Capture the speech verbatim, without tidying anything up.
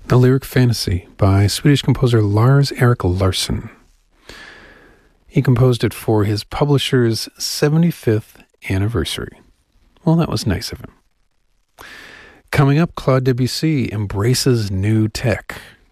The Lyric Fantasy by Swedish composer Lars Erik Larsson. He composed it for his publisher's seventy-fifth anniversary. Well, that was nice of him. Coming up, Claude Debussy embraces new tech.